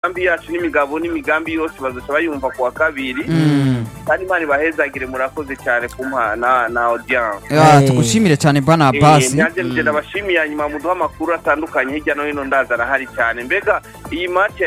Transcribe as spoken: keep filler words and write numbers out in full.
imigambi yacu n'imigabo n'imigambi yose bazoca bayumva ku wa kabiri kandi Imana ibahezagire murakoze cyane kumpa na na audience ya tugushimire cyane bwana Abbas nyaje ndabashimiye nyuma muduha amakuru atandukanye hirya no hino ndaza arahari cyane mbega iyi match